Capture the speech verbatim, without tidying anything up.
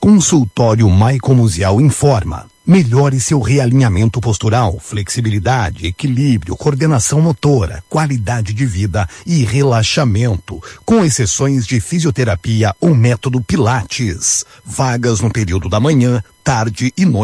Consultório Maicon Musial informa. Melhore seu realinhamento postural, flexibilidade, equilíbrio, coordenação motora, qualidade de vida e relaxamento, com exceções de fisioterapia ou método Pilates. Vagas no período da manhã, tarde e noite.